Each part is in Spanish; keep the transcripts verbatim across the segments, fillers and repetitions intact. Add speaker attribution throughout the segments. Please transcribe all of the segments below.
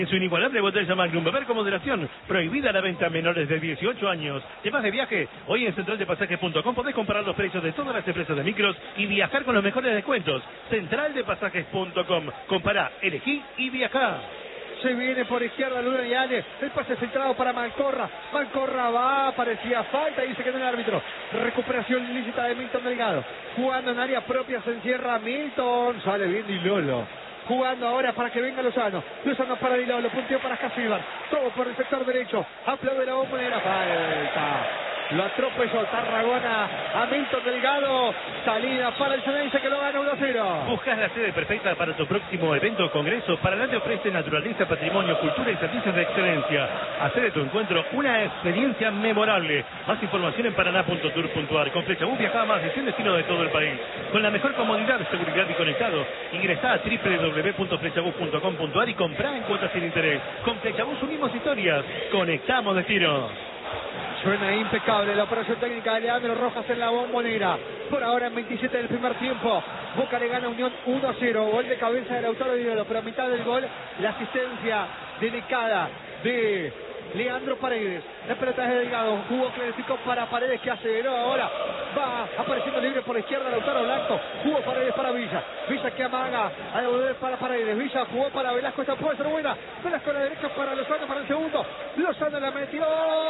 Speaker 1: En su inigualable botella Magnum, beber con moderación, prohibida la venta a menores de dieciocho años. ¿Temas de viaje? Hoy en central de pasajes punto com podés comparar los precios de todas las empresas de micros y viajar con los mejores descuentos. central de pasajes punto com. Compará, elegí y viajá.
Speaker 2: Se viene por izquierda Luna y Ale. El pase filtrado para Malcorra. Malcorra va, parecía falta y se quedó el árbitro. Recuperación ilícita de Milton Delgado. Jugando en área propia se encierra Milton. Sale bien Di Lolo. Jugando ahora para que venga Lozano. Lozano para Di Lolo. Punteo para Casíbar. Todo por el sector derecho. Aplaude la bombonera. Falta. Lo atropelló Tarragona a Milton Delgado. Salida para el Ceneice que lo gana uno a cero.
Speaker 1: ¿Buscas la sede perfecta para tu próximo evento o congreso? Paraná te ofrece naturaleza, patrimonio, cultura y servicios de excelencia. Hacer de tu encuentro una experiencia memorable. Más información en paraná punto tour punto ar. Con Flechabús viaja a más de cien destinos de todo el país. Con la mejor comodidad, seguridad y conectado. Ingresá a doble u doble u doble u punto flechabús punto com punto ar y comprá en cuotas sin interés. Con Flechabús unimos historias. Conectamos destinos.
Speaker 2: Suena impecable la operación técnica de Leandro Rojas en la bombonera. Por ahora en veintisiete del primer tiempo. Boca le gana a Unión uno a cero. Gol de cabeza de Lautaro Di Lolo. Pero a mitad del gol, la asistencia delicada de Leandro Paredes. La pelota es de Delgado. Jugó, clarificó para Paredes que aceleró ahora. Va apareciendo libre por la izquierda Lautaro Blanco. Jugó Paredes para Villa. Villa que amaga a devolver para Paredes. Villa jugó para Velasco. Esta puede ser buena. Velasco a la derecha para Lozano para el segundo. Lozano la metió.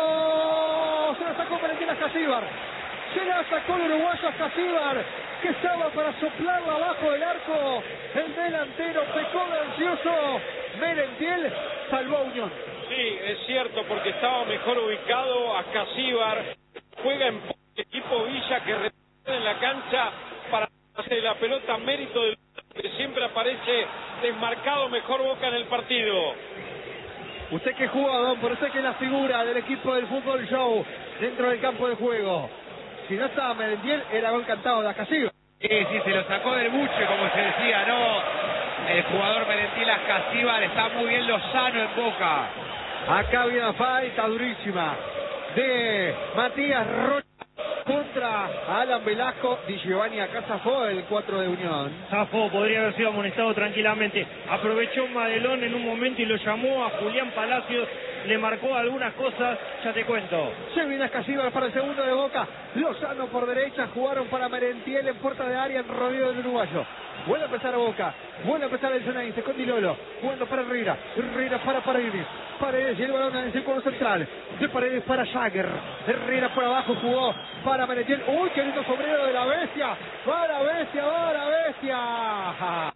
Speaker 2: Se la sacó Valentín Casíbar. Se la sacó el uruguayo a Casíbar, que estaba para soplarla abajo del arco. El delantero pecó de ansioso. Merentiel salvó a Unión.
Speaker 3: Sí, es cierto, porque estaba mejor ubicado a Casíbar. Juega en el equipo Villa, que repite en la cancha para hacer la pelota, mérito del que siempre aparece desmarcado mejor Boca en el partido.
Speaker 2: Usted que juega, don, por usted que es la figura del equipo del Fútbol Show dentro del campo de juego. Si no estaba Merentiel, era gol cantado de Acasíbar.
Speaker 4: Sí, sí, se lo sacó del buche, como se decía, ¿no? El jugador Merentiel Casíbar, está muy bien Lozano en Boca.
Speaker 2: Acá viene una falta durísima de Matías Rocha contra Alan Velasco. Di Giovanni acá zafó el cuatro de Unión.
Speaker 5: Zafó, podría haber sido amonestado tranquilamente. Aprovechó Madelón en un momento y lo llamó a Julián Palacios. Le marcó algunas cosas, ya te cuento.
Speaker 2: Se viene Casíbar para el segundo de Boca. Lozano por derecha, jugaron para Merentiel en puerta de área en rodeo del uruguayo. Vuelve a empezar a Boca, vuelve a empezar el Ceneice con Di Lolo, jugando para Herrera, Herrera para Paredes, Paredes y el balón en el círculo central, de Paredes para Jagger, Herrera por abajo jugó para Merentiel. Uy, qué lindo sombrero de la bestia, va la bestia, va la bestia.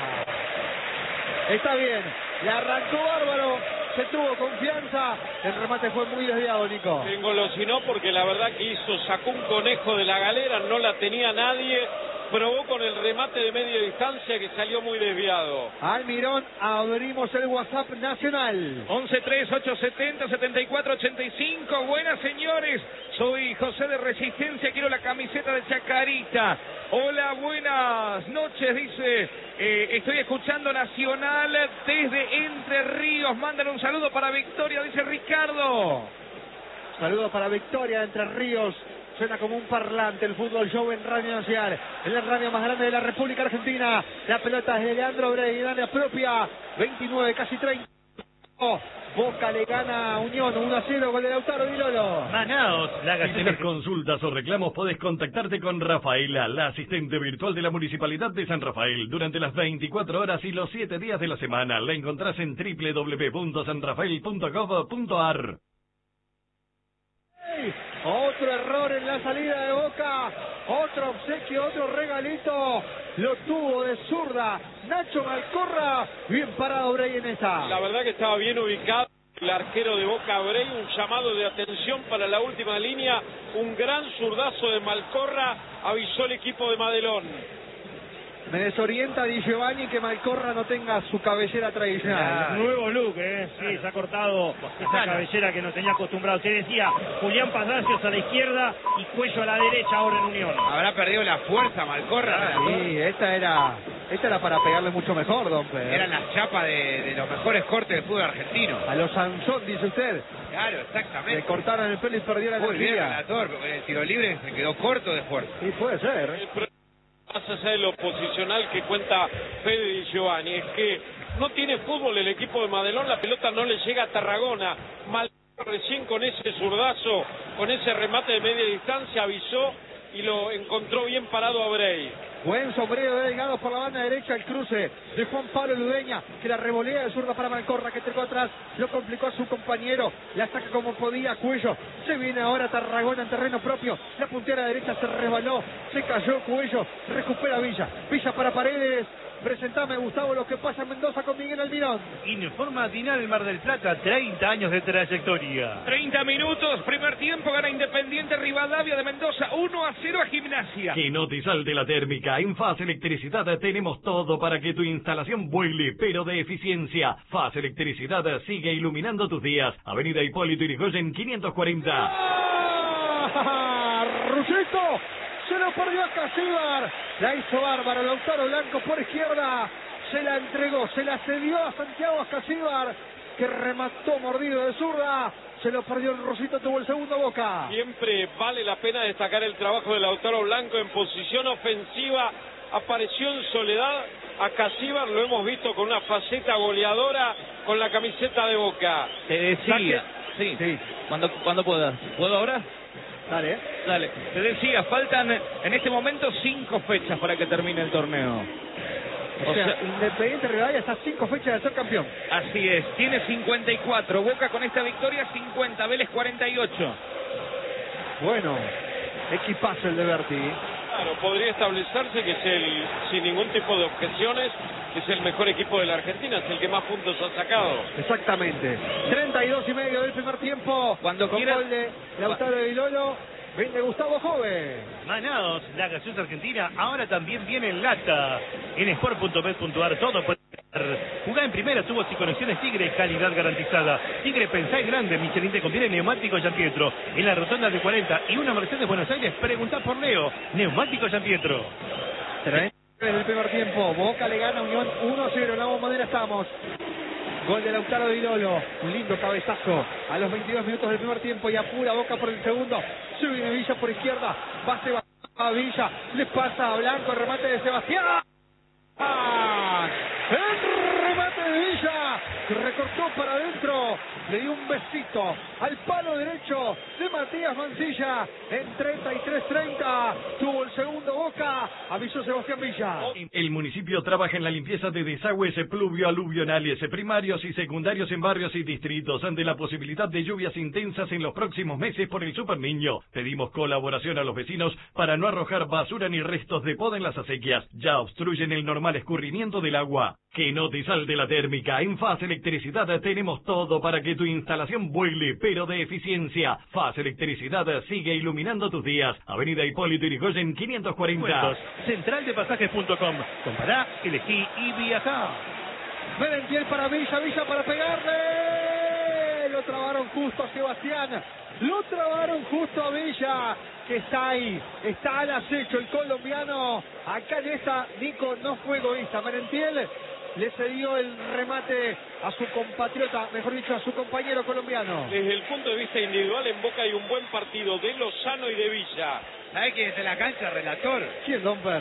Speaker 2: Está bien, le arrancó bárbaro, se tuvo confianza, el remate fue muy desviado, Nico.
Speaker 3: Se engolosinó porque la verdad que hizo, sacó un conejo de la galera, no la tenía nadie. Probó con el remate de media distancia que salió muy desviado.
Speaker 2: Almirón, abrimos el WhatsApp nacional.
Speaker 6: once tres ocho setenta setenta y cuatro ochenta y cinco. Buenas, señores. Soy José de Resistencia. Quiero la camiseta de Chacarita. Hola, buenas noches. Dice, eh, estoy escuchando Nacional desde Entre Ríos. Mandan un saludo para Victoria, dice Ricardo.
Speaker 2: Saludos para Victoria de Entre Ríos. Suena como un parlante el Fútbol Show en Radio Nacional, en la radio más grande de la República Argentina. La pelota es de Leandro Brey, en área propia, veintinueve, casi treinta. Boca le gana a Unión uno a cero con el Lautaro Di Lolo.
Speaker 1: Manaos, la
Speaker 7: Si tienes consultas o reclamos, podés contactarte con Rafaela, la asistente virtual de la Municipalidad de San Rafael, durante las veinticuatro horas y los siete días de la semana. La encontrás en doble u doble u doble u punto san rafael punto gov punto ar.
Speaker 2: Otro error en la salida de Boca, otro obsequio, otro regalito, lo tuvo de zurda Nacho Malcorra, bien parado Brey en esta.
Speaker 3: La verdad que estaba bien ubicado el arquero de Boca Brey, un llamado de atención para la última línea, un gran zurdazo de Malcorra, avisó el equipo de Madelón.
Speaker 2: Me desorienta Di Giovanni que Malcorra no tenga su cabellera tradicional.
Speaker 5: Ah, nuevo look, ¿eh? Sí, se ha cortado esa cabellera que no tenía acostumbrado. Se decía Julián Palacios a la izquierda y Cuello a la derecha ahora en Unión.
Speaker 4: Habrá perdido la fuerza Malcorra.
Speaker 2: Sí, esta era esta era para pegarle mucho mejor, don Pedro.
Speaker 4: Eran las chapas de, de los mejores cortes del fútbol argentino.
Speaker 2: A los Sansón, dice usted.
Speaker 4: Claro, exactamente.
Speaker 2: Le cortaron el pelo y perdió la
Speaker 4: Muy bien,
Speaker 2: energía.
Speaker 4: Relator, porque el tiro libre se quedó corto de fuerza.
Speaker 2: Sí, puede ser.
Speaker 3: Más allá de lo posicional que cuenta Fede Di Giovanni, es que no tiene fútbol el equipo de Madelón, la pelota no le llega a Tarragona. Mal recién con ese zurdazo, con ese remate de media distancia, avisó y lo encontró bien parado a Bray.
Speaker 2: Buen sombrero de Delgado por la banda derecha, el cruce de Juan Pablo Ludeña, que la revolea de zurda para Malcorra, que tocó atrás, lo complicó a su compañero, la saca como podía Cuello, se viene ahora Tarragona en terreno propio, la puntera derecha se resbaló, se cayó Cuello, recupera Villa, Villa para Paredes. Presentame, Gustavo, lo que pasa en Mendoza con Miguel Almirón.
Speaker 1: Informa Dinal Mar del Plata, treinta años de trayectoria.
Speaker 6: treinta minutos, primer tiempo, gana Independiente Rivadavia de Mendoza, uno a cero a Gimnasia.
Speaker 7: Que no te salte la térmica. En Faz Electricidad tenemos todo para que tu instalación vuele, pero de eficiencia. Faz Electricidad sigue iluminando tus días. Avenida Hipólito Yrigoyen quinientos cuarenta.
Speaker 2: ¡Ah! ¡Rusito! Se lo perdió a Casíbar. La hizo bárbaro. Lautaro Blanco por izquierda. Se la entregó, se la cedió a Santiago Casíbar, que remató mordido de zurda. Se lo perdió el Rosito, tuvo el segundo Boca.
Speaker 3: Siempre vale la pena destacar el trabajo de Lautaro Blanco en posición ofensiva. Apareció en soledad a Casíbar, lo hemos visto con una faceta goleadora con la camiseta de Boca.
Speaker 6: Te decía, sí,
Speaker 2: Sí.
Speaker 6: cuando, cuando puedas. ¿Puedo ahora?
Speaker 2: Dale, ¿eh?
Speaker 6: Dale. Te decía, faltan en este momento cinco fechas para que termine el torneo.
Speaker 2: O,
Speaker 6: O
Speaker 2: sea,
Speaker 6: sea,
Speaker 2: Independiente Rivadavia está a cinco fechas de ser campeón.
Speaker 6: así es, tiene cincuenta y cuatro, Boca con esta victoria cincuenta, Vélez cuarenta y ocho.
Speaker 2: Bueno, equipazo el de Berti.
Speaker 3: Claro, podría establecerse que es el, sin ningún tipo de objeciones, que es el mejor equipo de la Argentina, es el que más puntos ha sacado.
Speaker 2: Exactamente. treinta y dos y medio del primer tiempo.
Speaker 6: Cuando
Speaker 2: con
Speaker 6: quiera-
Speaker 2: gol de Lautaro de Vilolo. Vende Gustavo Joven.
Speaker 1: Manaos, la gaseosa argentina, ahora también viene en lata. En sport punto bet punto ar, todo por jugar en primera, tubos y conexiones Tigre, calidad garantizada. Tigre, pensá en grande, Michelin te conviene neumático San Pietro. En la rotonda de cuarenta y una Mercedes Buenos Aires, preguntá por Leo, neumático San Pietro.
Speaker 2: treinta en el primer tiempo. Boca le gana a Unión uno a cero. En la bombonera estamos. Gol de Lautaro de Vilolo. Un lindo cabezazo a los veintidós minutos del primer tiempo y apura Boca por el segundo. Se viene Villa por izquierda. Va Sebastián a Villa. Le pasa a Blanco. El remate de Sebastián. ¡Ah! El remate de Villa. Recortó para adentro. Le dio un besito al palo derecho de Matías Mancilla. En treinta y tres treinta. Tuvo el segundo Boca. Avisó Sebastián Villa.
Speaker 7: El municipio trabaja en la limpieza de desagües pluvio-aluvionales primarios y secundarios en barrios y distritos ante la posibilidad de lluvias intensas en los próximos meses por el Super Niño. Pedimos colaboración a los vecinos para no arrojar basura ni restos de poda en las acequias. Ya obstruyen el normal escurrimiento del agua. Que no te salte la térmica. En Faz Electricidad tenemos todo para que tu instalación vuele, pero de eficiencia. Faz Electricidad sigue iluminando tus días. Avenida Hipólito Yrigoyen quinientos cuarenta.
Speaker 1: Cuentos, central de pasajes punto com. Compará, elegí y viajá.
Speaker 2: Merentiel para Villa, Villa para pegarle. Lo trabaron justo a Sebastián. Lo trabaron justo a Villa, que está ahí, está al acecho el colombiano. Acá en esta, Nico no fue egoísta. Merentiel le cedió el remate a su compatriota, mejor dicho, a su compañero colombiano.
Speaker 3: Desde el punto de vista individual, en Boca hay un buen partido de Lozano y de Villa.
Speaker 4: ¿Sabe quién es en la cancha, relator?
Speaker 2: ¿Quién, Don Fer?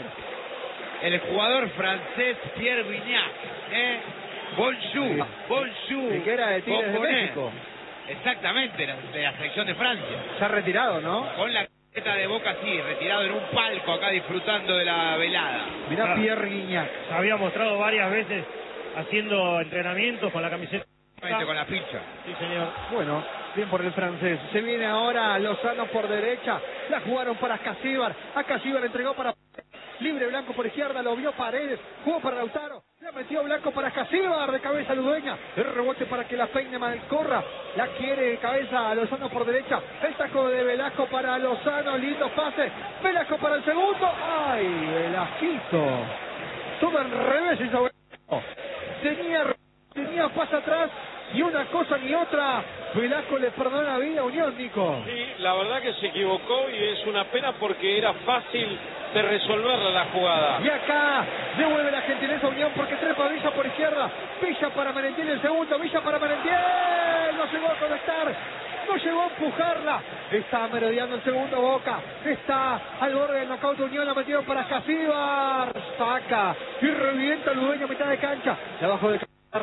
Speaker 4: El jugador francés Pierre Vignac. ¿eh? Bonjour, bonjour.
Speaker 2: El que era de Tigres de
Speaker 4: Boconé.
Speaker 2: México.
Speaker 4: Exactamente, la- de la selección de Francia.
Speaker 2: Ya retirado, ¿no?
Speaker 4: Con la camiseta de Boca, sí, retirado en un palco acá disfrutando de la velada.
Speaker 2: Mirá
Speaker 5: Ah.
Speaker 2: Pierre Guignac.
Speaker 5: Se había mostrado varias veces haciendo entrenamientos con la camiseta.
Speaker 4: Con la ficha.
Speaker 5: Sí, señor.
Speaker 2: Bueno, bien por el francés. Se viene ahora Lozano por derecha. La jugaron para Casíbar. A Casíbar entregó para libre Blanco por izquierda. Lo vio Paredes. Jugó para Lautaro. La metió Blanco para Casíbar. De cabeza Ludueña. El rebote para que la peine Malcorra. La quiere de cabeza a Lozano por derecha. El taco de Velasco para Lozano. Lindo pase. Velasco para el segundo. ¡Ay, Velasquito! Todo al revés hizo Velasco. Tenía, tenía pase atrás. Y una cosa ni otra. Velasco le perdonó la vida a Unión, Nico.
Speaker 3: Sí, la verdad que se equivocó y es una pena porque era fácil de resolverla la jugada.
Speaker 2: Y acá devuelve la gentileza a Unión porque trepa Villa por izquierda. Villa para Merentiel el segundo. Villa para Merentiel. No llegó a conectar. No llegó a empujarla. Está merodeando el segundo Boca. Está al borde del knockout de Unión. La metieron para Casíbar. Saca y revienta el dueño a mitad de cancha. De abajo de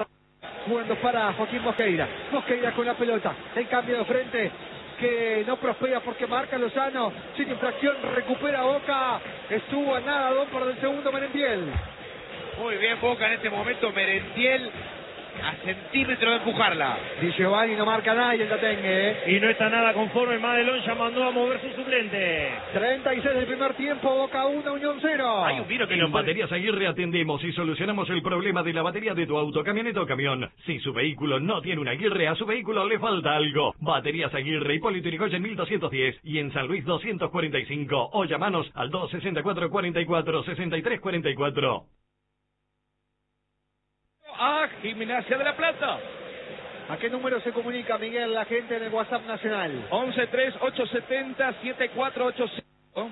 Speaker 2: jugando para Joaquín Mosqueira. Mosqueira con la pelota, en cambio de frente, que no prospera porque marca Lozano, sin infracción, recupera Boca, estuvo a nada Domper del segundo Merentiel.
Speaker 4: Muy bien Boca en este momento, Merentiel a centímetro de empujarla.
Speaker 2: Di Giovanni no marca nada y el Tatengue, ¿eh?
Speaker 5: Y no está nada conforme, Madelón ya mandó a mover su suplente.
Speaker 2: treinta y seis del primer tiempo, Boca uno, Unión cero.
Speaker 1: Hay un vino que
Speaker 7: En
Speaker 1: nos
Speaker 7: Baterías Aguirre atendemos y solucionamos el problema de la batería de tu auto, camioneta o camión. Si su vehículo no tiene una Aguirre, a su vehículo le falta algo. Baterías Aguirre, Hipólito Yrigoyen mil doscientos diez y en San Luis doscientos cuarenta y cinco. O llamanos al dos sesenta y cuatro, cuarenta y cuatro, sesenta y tres cuarenta y cuatro.
Speaker 6: A Gimnasia de la Plata.
Speaker 2: ¿A qué número se comunica, Miguel, la gente en el WhatsApp nacional?
Speaker 6: once tres ocho siete cero siete cuatro ocho cinco.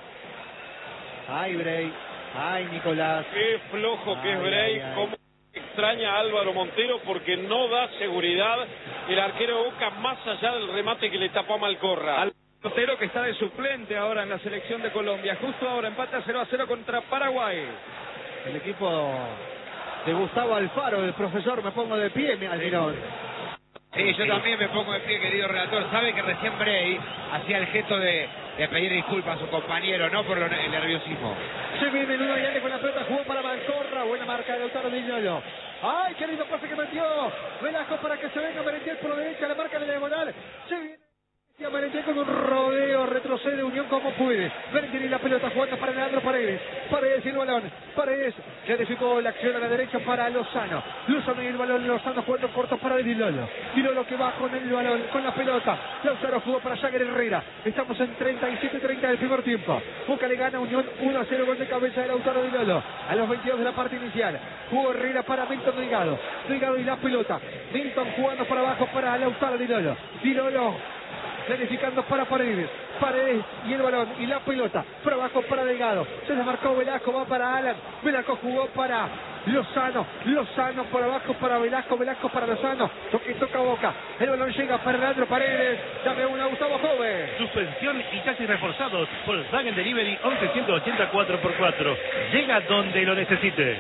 Speaker 2: Ay, Bray. Ay, Nicolás.
Speaker 3: Qué flojo que es
Speaker 2: Ay,
Speaker 3: Bray,
Speaker 2: ay, ay.
Speaker 3: cómo extraña a Álvaro Montero porque no da seguridad el arquero de Boca más allá del remate que le tapó a Malcorra.
Speaker 6: Al Montero que está de suplente ahora en la selección de Colombia. Justo ahora empata cero a cero contra Paraguay.
Speaker 2: El equipo de Gustavo Alfaro, el profesor, me pongo de pie, Almirón.
Speaker 4: Sí, yo también me pongo de pie, querido relator. Sabe que recién Bray hacía el gesto de, de pedir disculpas a su compañero, no por lo- el nerviosismo.
Speaker 2: Se viene Nuno Yale con la pelota, jugó para Malcorra, buena marca de Lautaro Di Gnolo. ¡Ay, qué lindo pase que metió! Velasco para que se venga Merentiel por la derecha, la marca de la diagonal. Se viene Merentiel con un rodeo, retrocede Unión como puede. Merentiel y la pelota jugando para Leandro Paredes. Paredes y el balón. Paredes clarificó la acción a la derecha para Lozano. Lozano y el balón, Lozano jugando corto para Di Lolo. Di Lolo que va con el balón, con la pelota. Lautaro jugó para Jagger Herrera. Estamos en treinta y siete treinta del primer tiempo. Boca le gana Unión uno a cero, gol de cabeza de Lautaro Di Lolo. A los veintidós de la parte inicial. Jugó Herrera para Milton Delgado. Delgado y la pelota. Milton jugando para abajo para Lautaro Di Lolo. Di Lolo clarificando para Paredes. Paredes y el balón y la pelota. Para abajo para Delgado. Se desmarcó Velasco, va para Alan. Velasco jugó para Lozano. Lozano por abajo para Velasco. Velasco para Lozano. Toque toca Boca. El balón llega para Leandro Paredes. Dame una, Gustavo Joven.
Speaker 1: Suspensión y chasis reforzados. Volkswagen Delivery once ciento ochenta cuatro por cuatro. Llega donde lo necesite.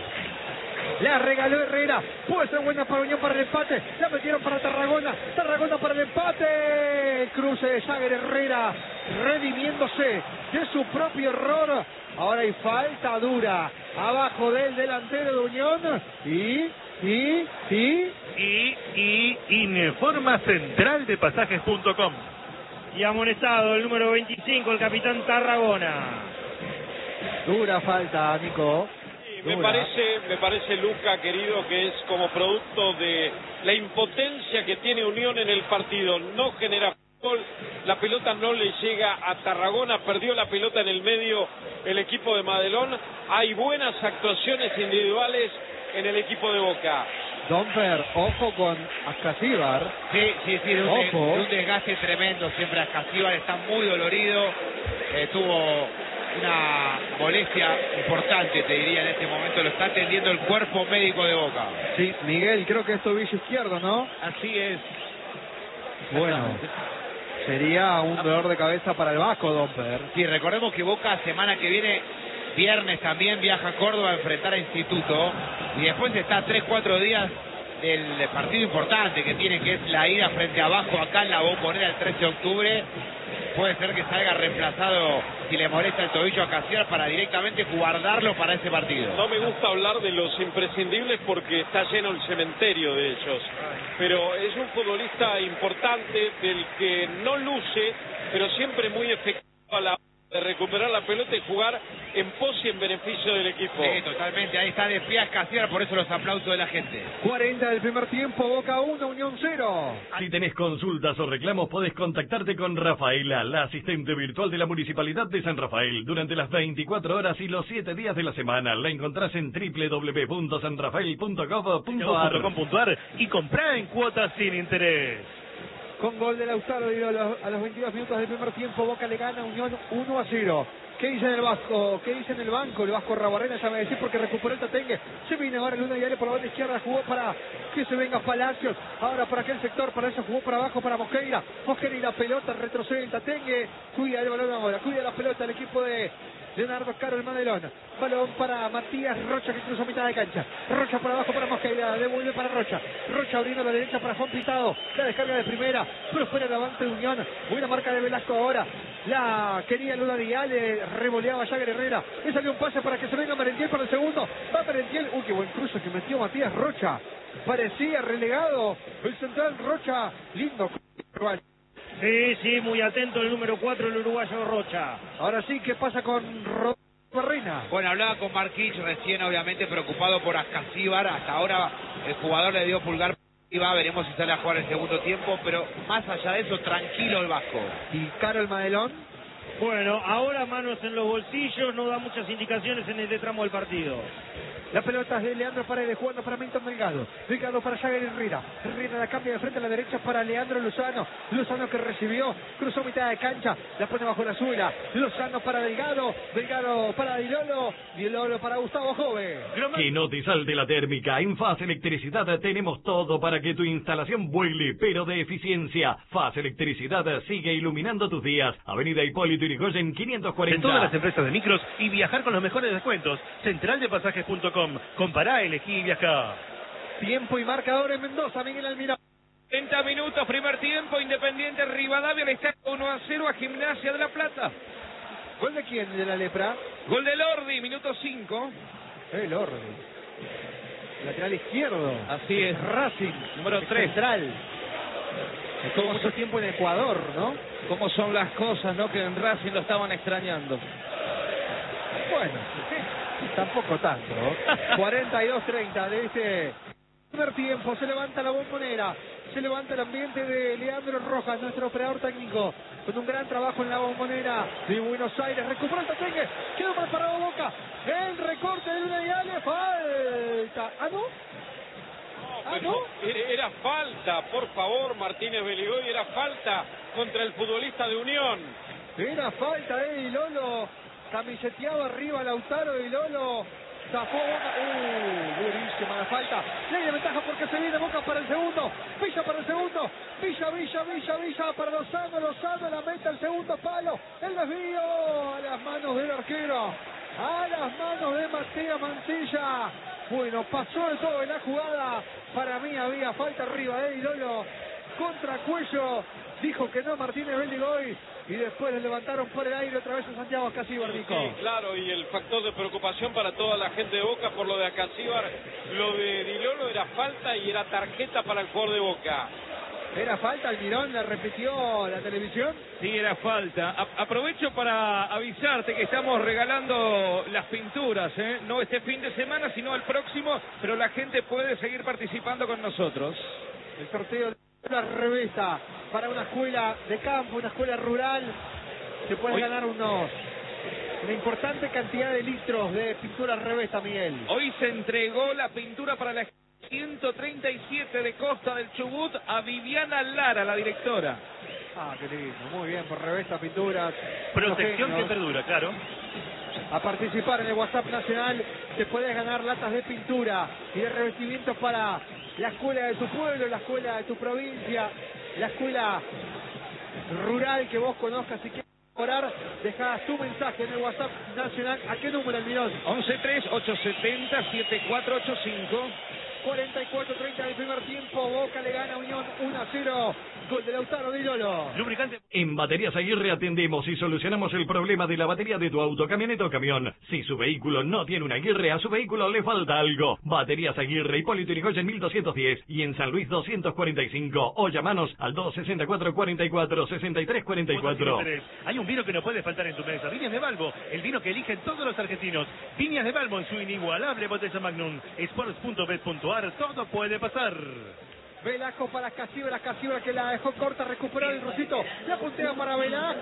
Speaker 2: La regaló Herrera. Puede ser buena para Unión para el empate. La metieron para Tarragona. Tarragona para el empate. Cruce de Jagger Herrera. Redimiéndose de su propio error. Ahora hay falta dura. Abajo del delantero de Unión. Y, y, y.
Speaker 1: Y, y, Informa Central de Pasajes punto com.
Speaker 5: Y amonestado el número veinticinco, el capitán Tarragona.
Speaker 2: Dura falta, Nico.
Speaker 3: Me
Speaker 2: Dura.
Speaker 3: parece, me parece, Luca, querido, que es como producto de la impotencia que tiene Unión en el partido. No genera gol, la pelota no le llega a Tarragona, perdió la pelota en el medio el equipo de Madelón. Hay buenas actuaciones individuales en el equipo de Boca.
Speaker 2: Domper, ojo con Ascasíbar.
Speaker 4: Sí, sí, sí, de un, de-
Speaker 2: Ojo.
Speaker 4: de un desgaste tremendo. Siempre Ascasíbar está muy dolorido. Eh, tuvo una molestia importante, te diría, en este momento. Lo está atendiendo el cuerpo médico de Boca.
Speaker 2: Sí, Miguel, creo que es tobillo izquierdo, ¿no?
Speaker 6: Así es.
Speaker 2: Bueno, sería un dolor de cabeza para el Vasco, Domper.
Speaker 4: Sí, recordemos que Boca semana que viene, viernes también, viaja a Córdoba a enfrentar a Instituto. Y después está tres, cuatro días del partido importante que tiene, que es la ida frente a Vasco acá en la Bombonera el trece de octubre. Puede ser que salga reemplazado si le molesta el tobillo a Casiar para directamente guardarlo para ese partido.
Speaker 3: No me gusta hablar de los imprescindibles porque está lleno el cementerio de ellos. Pero es un futbolista importante del que no luce, pero siempre muy efectivo a la hora de recuperar la pelota y jugar en pos y en beneficio del equipo.
Speaker 4: Sí, totalmente. Ahí está de pie Casiar, por eso los aplausos de la gente.
Speaker 2: cuarenta del primer tiempo, Boca uno, Unión cero.
Speaker 7: Si tenés consultas o reclamos, podés contactarte con Rafaela, la asistente virtual de la Municipalidad de San Rafael, durante las veinticuatro horas y los siete días de la semana. La encontrás en doble u doble u doble u punto san rafael punto gov punto ar
Speaker 1: y comprá en cuotas sin interés.
Speaker 2: Con gol de Lautaro Di Lolo a los veintidós minutos del primer tiempo, Boca le gana a Unión uno a cero. ¿Qué dice en el Vasco? ¿Qué dice en el banco? El Vasco Rabarrena, ya me decir, porque recuperó el Tatengue. Se viene ahora el uno y por la banda izquierda, jugó para que se venga Palacios. Ahora para aquel sector, para eso jugó para abajo para Mosqueira. Mosqueira y la pelota, retrocede el Tatengue. Cuida el balón ahora, cuida la pelota el equipo de Leonardo Caro el Madelón. Balón para Matías Rocha, que cruzó mitad de cancha. Rocha por abajo para Mosquera, devuelve para Rocha. Rocha abriendo la derecha para Juan Pintado. La descarga de primera, prospera el avance de Unión. Buena marca de Velasco ahora. La quería Luna Diale, revoleaba Jagger Herrera. Le salió un pase para que se venga Merentiel para el segundo. Va Merentiel. Uy, qué buen cruce que metió Matías Rocha. Parecía relegado el central Rocha. Lindo.
Speaker 5: Sí, sí, muy atento el número cuatro, el uruguayo Rocha.
Speaker 2: Ahora sí, ¿qué pasa con Rodrigo Barrena?
Speaker 4: Bueno, hablaba con Marquich recién, obviamente preocupado por Ascasíbar. Hasta ahora el jugador le dio pulgar y va, veremos si sale a jugar el segundo tiempo, pero más allá de eso, tranquilo el Vasco.
Speaker 2: ¿Y Caro el Madelón?
Speaker 5: Bueno, ahora manos en los bolsillos, no da muchas indicaciones en este tramo del partido.
Speaker 2: La pelota es de Leandro Paredes, jugando para Milton Delgado. Delgado para Jagger Herrera. Herrera la cambia de frente a la derecha para Leandro Lozano. Lozano que recibió, cruzó mitad de cancha, la pone bajo la suela. Lozano para Delgado. Delgado para Dilolo. Dilolo para Gustavo Jove.
Speaker 7: Que no te salte la térmica. En Faz Electricidad tenemos todo para que tu instalación vuele, pero de eficiencia. Faz Electricidad sigue iluminando tus días. Avenida Hipólito Yrigoyen quinientos cuarenta.
Speaker 1: De todas las empresas de micros y viajar con los mejores descuentos. central de pasajes punto com. Compará, elegí y viajá.
Speaker 2: Tiempo y marcador en Mendoza, Miguel Almirón.
Speaker 6: treinta minutos, primer tiempo, Independiente Rivadavia le está uno a cero a Gimnasia de La Plata.
Speaker 2: ¿Gol de quién de la Lepra?
Speaker 6: Gol de Lordi, minuto cinco.
Speaker 2: El Ordi. Lateral izquierdo.
Speaker 6: Así es.
Speaker 2: Racing.
Speaker 6: Número tres.
Speaker 2: Central. Estuvo mucho tiempo en Ecuador, ¿no?
Speaker 6: ¿Cómo son las cosas, no? Que en Racing lo estaban extrañando.
Speaker 2: Bueno, tampoco tanto. cuarenta y dos treinta de este primer tiempo. Se levanta la bombonera. Se levanta el ambiente de Leandro Rojas, nuestro operador técnico, con un gran trabajo en la bombonera de Buenos Aires. Recupera el tateque. Quedó preparado Boca. El recorte de Luna Diale. Falta. ¿Ah, no? ¿Ah, no?
Speaker 3: Era, era falta, por favor, Martínez Beligoy. Era falta contra el futbolista de Unión.
Speaker 2: Era falta de Dilolo. Camiseteado arriba Lautaro y Lolo. Zafó Boca. Uh, durísima la falta. Ley de ventaja porque se viene Boca para el segundo. Villa para el segundo. Villa, Villa, Villa, Villa para Lozano. Lozano la meta el segundo palo. El desvío a las manos del arquero. A las manos de Matías Mancilla. Bueno, pasó de todo en la jugada. Para mí había falta arriba de Dilolo. Contra Cuello. Dijo que no Martínez Beligoy. Y después le levantaron por el aire otra vez a Santiago Ascasíbar, Nico.
Speaker 3: Sí, claro, y el factor de preocupación para toda la gente de Boca por lo de Ascasíbar. Lo de Dilolo era falta y era tarjeta para el jugador de Boca.
Speaker 2: ¿Era falta? Almirón la repitió la televisión.
Speaker 6: Sí, era falta. A aprovecho para avisarte que estamos regalando las pinturas, ¿eh? No este fin de semana, sino el próximo, pero la gente puede seguir participando con nosotros.
Speaker 2: El sorteo de la revista para una escuela de campo, una escuela rural. Se puede
Speaker 6: Hoy...
Speaker 2: ganar unos una importante cantidad de litros de pintura revista, Miguel.
Speaker 6: Hoy se entregó la pintura para la ciento treinta y siete de Costa del Chubut a Viviana Lara, la directora.
Speaker 2: Ah, qué lindo, muy bien, por revista, pinturas.
Speaker 1: Protección que perdura, claro.
Speaker 2: A participar en el WhatsApp nacional, te puedes ganar latas de pintura y de revestimientos para la escuela de tu pueblo, la escuela de tu provincia, la escuela rural que vos conozcas. Si quieres colaborar, dejá tu mensaje en el WhatsApp nacional. ¿A qué número, Almirón?
Speaker 6: once tres ocho siete cero siete cuatro ocho cinco.
Speaker 2: cuarenta y cuatro treinta del primer tiempo. Boca le gana a Unión uno a cero. Gol de Lautaro Dilolo.
Speaker 1: Lubricante.
Speaker 7: En Baterías Aguirre atendemos y solucionamos el problema de la batería de tu auto, camioneta o camión. Si su vehículo no tiene una Aguirre, a su vehículo le falta algo. Baterías Aguirre, Hipólito Yrigoyen mil doscientos diez y en San Luis doscientos cuarenta y cinco. O llamanos al dos sesenta y cuatro cuarenta y cuatro sesenta y tres cuarenta y cuatro.
Speaker 1: Hay un vino que no puede faltar en tu mesa. Viñas de Balbo, el vino que eligen todos los argentinos. Viñas de Balbo en su inigualable botella Magnum. Sports punto bet punto ar, todo puede pasar.
Speaker 2: Velasco para Ascasíbar, Ascasíbar que la dejó corta, recuperó el Rosito, la puntea para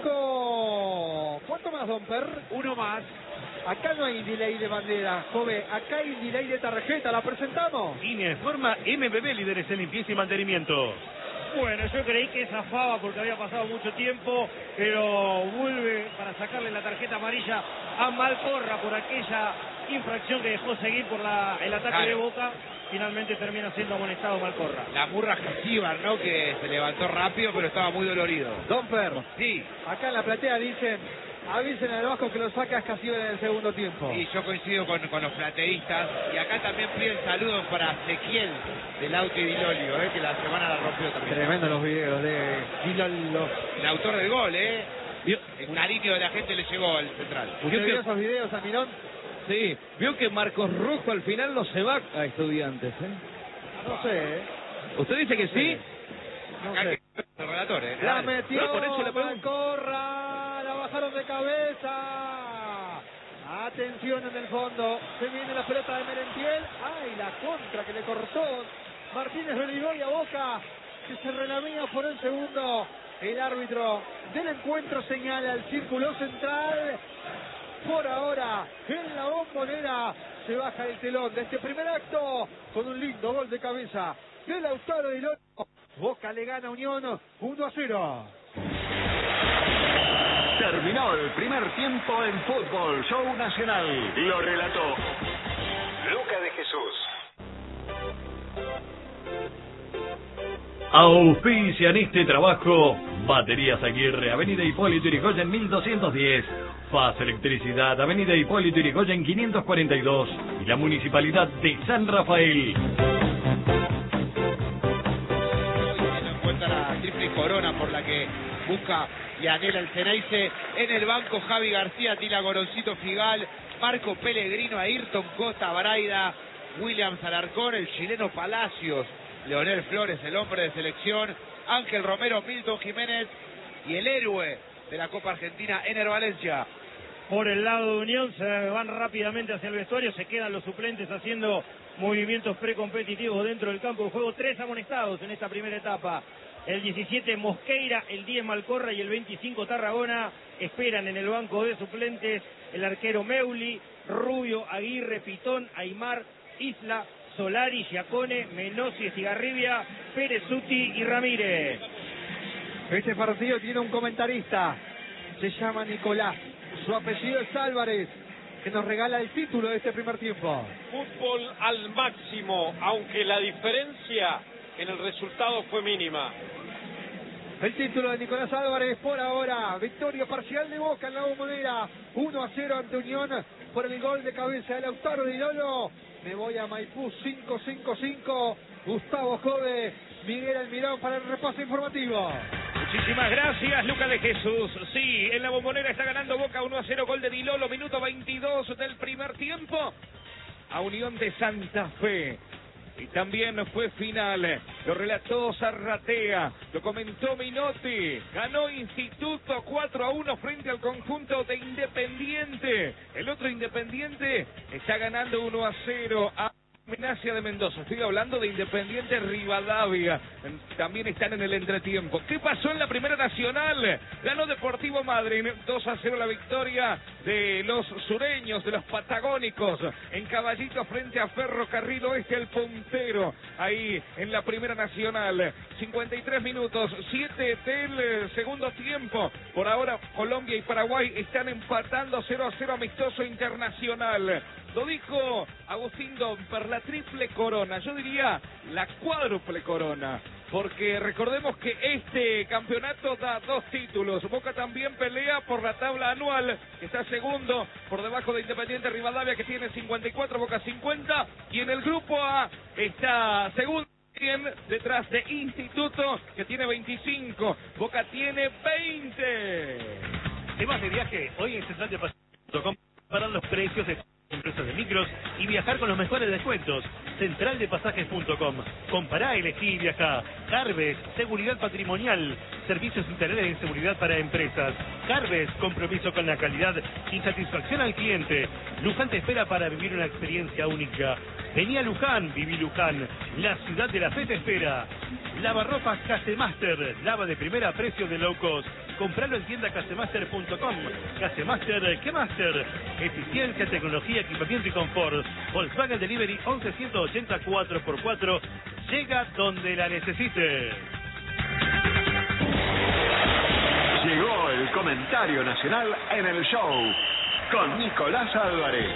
Speaker 2: Velasco. ¿Cuánto más, Don Per?
Speaker 6: Uno más.
Speaker 2: Acá no hay delay de bandera, joven, acá hay delay de tarjeta, ¿la presentamos?
Speaker 1: Línea de forma M B B, líderes en limpieza y mantenimiento.
Speaker 5: Bueno, yo creí que zafaba porque había pasado mucho tiempo, pero vuelve para sacarle la tarjeta amarilla a Malcorra por aquella infracción que dejó seguir por la, el ataque
Speaker 4: Claro.
Speaker 5: de Boca. Finalmente termina siendo amonestado Malcorra.
Speaker 4: La murra Ascasíbar, ¿no? Que se levantó rápido, pero estaba muy dolorido.
Speaker 2: Don Per,
Speaker 4: Sí.
Speaker 2: acá en la platea dicen, avisen al Vasco que lo saca a Escasíbar en el segundo tiempo.
Speaker 4: Y yo coincido con, con los plateístas. Y acá también piden saludos para Ezequiel del Auto y Dilolio, eh, que la semana la rompió también.
Speaker 2: Tremendo los videos de Dilolio.
Speaker 4: El autor del gol, ¿eh? El cariño de la gente le llegó al central.
Speaker 2: ¿Usted vio esos videos, Almirón?
Speaker 6: Sí, vio que Marcos Rojo al final no se va a Estudiantes, ¿eh?
Speaker 2: No sé, ¿eh?
Speaker 6: ¿Usted dice que sí?
Speaker 2: No
Speaker 4: Acá
Speaker 2: sé.
Speaker 4: que el relator, ¿eh?
Speaker 2: La
Speaker 4: Dale.
Speaker 2: metió,
Speaker 6: Pero por eso le pregunto.
Speaker 2: Malcorra, la bajaron de cabeza. Atención en el fondo, se viene la pelota de Merentiel. Ay, la contra que le cortó Martínez Beligó y a Boca, que se relamía por el segundo. El árbitro del encuentro señala el círculo central. Por ahora, en la Bombonera se baja el telón de este primer acto con un lindo gol de cabeza de Lautaro Di Loro. Boca le gana a Unión uno a cero.
Speaker 8: Terminó el primer tiempo en Fútbol Show Nacional. Lo relató Luca de Jesús.
Speaker 7: Auspician este trabajo Baterías Aguirre, Avenida Hipólito Yrigoyen mil doscientos diez, Paz Electricidad, Avenida Hipólito Yrigoyen quinientos cuarenta y dos y la Municipalidad de San Rafael.
Speaker 4: Teniendo en cuenta la triple corona por la que busca y anhela el Ceneice, en el banco Javi García, Tila Goroncito Figal, Marco Pellegrino, Ayrton Costa, Braida, Williams Alarcón, el chileno Palacios, Leonel Flores, el hombre de selección, Ángel Romero, Milton Jiménez y el héroe de la Copa Argentina, Ener Valencia.
Speaker 5: Por el lado de Unión se van rápidamente hacia el vestuario, se quedan los suplentes haciendo movimientos precompetitivos dentro del campo de juego. Tres amonestados en esta primera etapa. El diecisiete Mosqueira, el diez Malcorra y el veinticinco Tarragona. Esperan en el banco de suplentes el arquero Meuli, Rubio, Aguirre, Pitón, Aymar, Isla, Solari, Giacone, Menossi, Estigarribia, Pérez Suti y Ramírez.
Speaker 2: Este partido tiene un comentarista, se llama Nicolás, su apellido es Álvarez, que nos regala el título de este primer tiempo.
Speaker 3: Fútbol al máximo, aunque la diferencia en el resultado fue mínima.
Speaker 2: El título de Nicolás Álvarez por ahora, victoria parcial de Boca en la Bombonera, uno a cero ante Unión por el gol de cabeza de Lautaro Di Loro. Me voy a Maipú cinco cinco cinco, Gustavo Jove, Miguel Almirón para el repaso informativo.
Speaker 6: Muchísimas gracias, Luca de Jesús. Sí, en la Bombonera está ganando Boca uno a cero, gol de Di Loro, minuto veintidós del primer tiempo, a Unión de Santa Fe. Y también fue final, lo relató Zarratea, lo comentó Minotti, ganó Instituto cuatro a uno frente al conjunto de Independiente. El otro Independiente está ganando uno a cero a Gimnasia de Mendoza. Estoy hablando de Independiente Rivadavia. También están en el entretiempo. ¿Qué pasó en la Primera Nacional? Ganó Deportivo Madryn dos a cero la victoria de los sureños, de los patagónicos, en Caballito frente a Ferrocarril Oeste, el puntero ahí en la Primera Nacional. cincuenta y tres minutos, siete del segundo tiempo. Por ahora Colombia y Paraguay están empatando cero a cero, amistoso internacional. Lo dijo Agustín Domper, la triple corona, yo diría la cuádruple corona, porque recordemos que este campeonato da dos títulos. Boca también pelea por la tabla anual, que está segundo por debajo de Independiente Rivadavia, que tiene cincuenta y cuatro, Boca cincuenta, y en el grupo A está segundo detrás de Instituto, que tiene veinticinco, Boca tiene veinte.
Speaker 1: Temas de viaje, hoy en central de pasajes punto com para los precios de empresas de micros y viajar con los mejores descuentos. central de pasajes punto com. Compará, elegí y viajá. Carves, seguridad patrimonial, servicios integrales en seguridad para empresas. Carves, compromiso con la calidad y satisfacción al cliente. Luján te espera para vivir una experiencia única. Vení a Luján, viví Luján, la ciudad de la fe te espera. Lavarropas Casemaster, lava de primera a precio de low cost. Compralo en tienda casemaster punto com. Casemaster, ¿qué master? Eficiencia, tecnología, equipamiento y confort. Volkswagen Delivery once ciento ochenta cuatro por cuatro. Llega donde la necesites.
Speaker 8: Llegó el comentario nacional en el show con Nicolás Álvarez.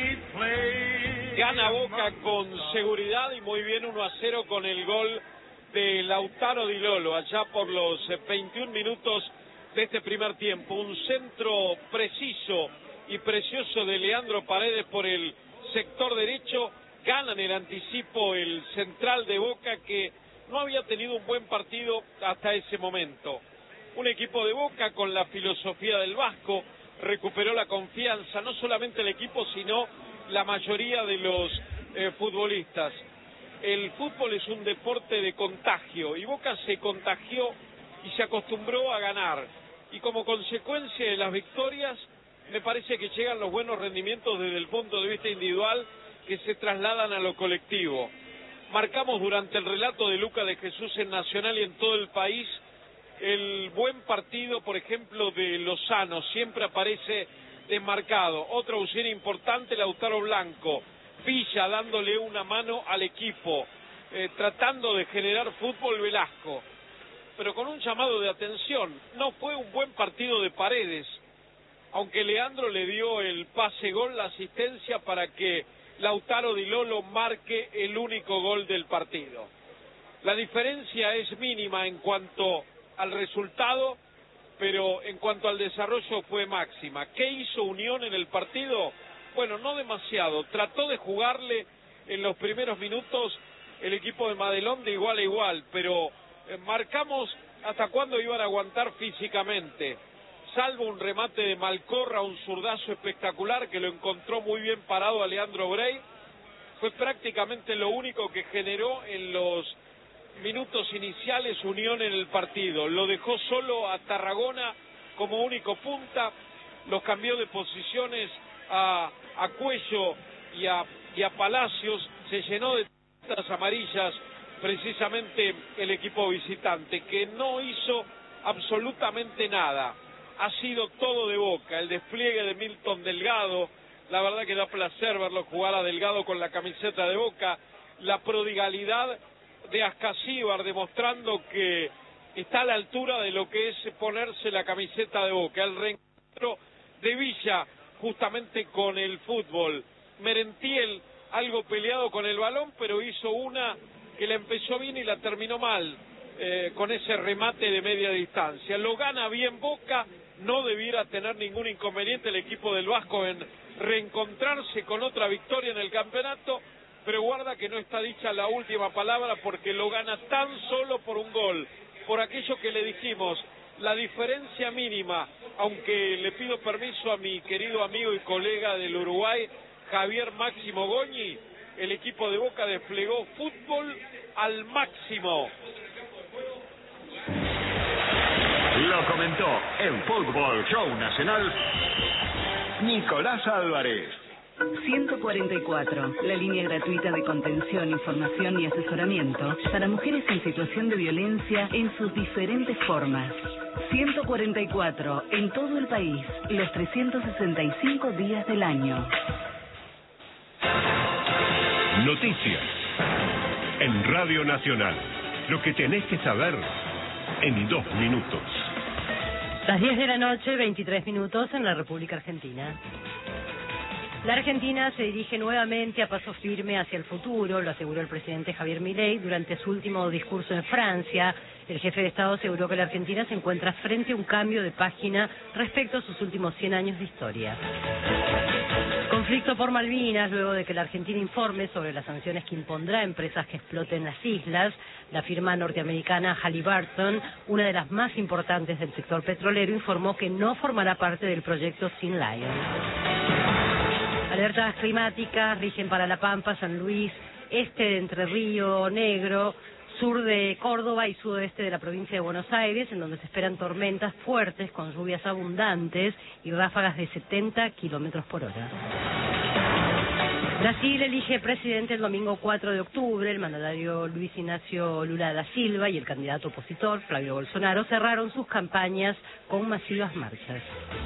Speaker 3: Gana Boca con seguridad y muy bien, uno a cero con el gol de Lautaro Di Lolo, allá por los veintiún minutos de este primer tiempo. Un centro preciso y precioso de Leandro Paredes por el sector derecho. Ganan el anticipo el central de Boca, que no había tenido un buen partido hasta ese momento. Un equipo de Boca con la filosofía del Vasco, recuperó la confianza, no solamente el equipo, sino la mayoría de los eh, futbolistas. El fútbol es un deporte de contagio y Boca se contagió y se acostumbró a ganar. Y como consecuencia de las victorias, me parece que llegan los buenos rendimientos desde el punto de vista individual que se trasladan a lo colectivo. Marcamos durante el relato de Luca de Jesús en Nacional y en todo el país el buen partido, por ejemplo, de Lozano, siempre aparece desmarcado. Otra opción importante, Lautaro Blanco. Villa dándole una mano al equipo, eh, tratando de generar fútbol, Velasco. Pero con un llamado de atención, no fue un buen partido de Paredes, aunque Leandro le dio el pase gol, la asistencia para que Lautaro Di Lolo marque el único gol del partido. La diferencia es mínima en cuanto al resultado, pero en cuanto al desarrollo fue máxima. ¿Qué hizo Unión en el partido? Bueno, no demasiado. Trató de jugarle en los primeros minutos el equipo de Madelón de igual a igual, pero eh, marcamos hasta cuándo iban a aguantar físicamente. Salvo un remate de Malcorra, un zurdazo espectacular que lo encontró muy bien parado a Leandro Brey, fue prácticamente lo único que generó en los minutos iniciales Unión en el partido. Lo dejó solo a Tarragona como único punta, los cambió de posiciones a, a Cuello y a, y a Palacios, se llenó de tarjetas amarillas precisamente el equipo visitante, que no hizo absolutamente nada. Ha sido todo de Boca, el despliegue de Milton Delgado, la verdad que da placer verlo jugar a Delgado con la camiseta de Boca, la prodigalidad de Ascasíbar demostrando que está a la altura de lo que es ponerse la camiseta de Boca, el reencuentro de Villa justamente con el fútbol. Merentiel algo peleado con el balón, pero hizo una que la empezó bien y la terminó mal, eh, con ese remate de media distancia. Lo gana bien Boca, no debiera tener ningún inconveniente el equipo del Vasco en reencontrarse con otra victoria en el campeonato, pero guarda que no está dicha la última palabra, porque lo gana tan solo por un gol, por aquello que le dijimos, la diferencia mínima, aunque le pido permiso a mi querido amigo y colega del Uruguay, Javier Máximo Goñi, el equipo de Boca desplegó fútbol al máximo.
Speaker 8: Lo comentó en Fútbol Show Nacional Nicolás Álvarez.
Speaker 9: ciento cuarenta y cuatro, la línea gratuita de contención, información y asesoramiento para mujeres en situación de violencia en sus diferentes formas. ciento cuarenta y cuatro, en todo el país, los trescientos sesenta y cinco días del año.
Speaker 10: Noticias en Radio Nacional. Lo que tenés que saber en dos minutos.
Speaker 11: Las diez de la noche, veintitrés minutos en la República Argentina. La Argentina se dirige nuevamente a paso firme hacia el futuro, lo aseguró el presidente Javier Milei durante su último discurso en Francia. El jefe de Estado aseguró que la Argentina se encuentra frente a un cambio de página respecto a sus últimos cien años de historia. Conflicto por Malvinas, luego de que la Argentina informe sobre las sanciones que impondrá a empresas que exploten las islas. La firma norteamericana Halliburton, una de las más importantes del sector petrolero, informó que no formará parte del proyecto Sea Lion. Alertas climáticas rigen para La Pampa, San Luis, este de Entre Río Negro, sur de Córdoba y sudoeste de la provincia de Buenos Aires, en donde se esperan tormentas fuertes con lluvias abundantes y ráfagas de setenta kilómetros por hora. Brasil elige presidente el domingo cuatro de octubre. El mandatario Luis Ignacio Lula da Silva y el candidato opositor Flavio Bolsonaro cerraron sus campañas con masivas marchas.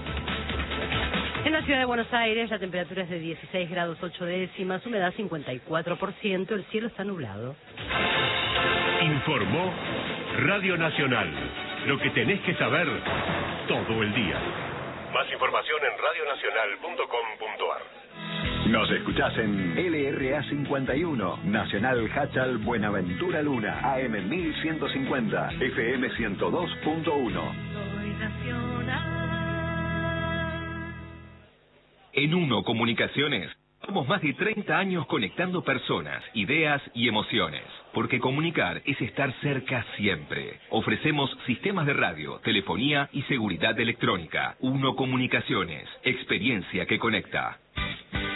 Speaker 11: En la ciudad de Buenos Aires la temperatura es de dieciséis grados ocho décimas, humedad cincuenta y cuatro por ciento, el cielo está nublado.
Speaker 10: Informó Radio Nacional. Lo que tenés que saber todo el día. Más información en radio nacional punto com punto ar.
Speaker 8: Nos escuchás en L R A cincuenta y uno, Nacional Hachal Buenaventura Luna, A M mil ciento cincuenta, F M ciento dos punto uno.
Speaker 12: En Uno Comunicaciones, somos más de treinta años conectando personas, ideas y emociones. Porque comunicar es estar cerca siempre. Ofrecemos sistemas de radio, telefonía y seguridad electrónica. Uno Comunicaciones, experiencia que conecta.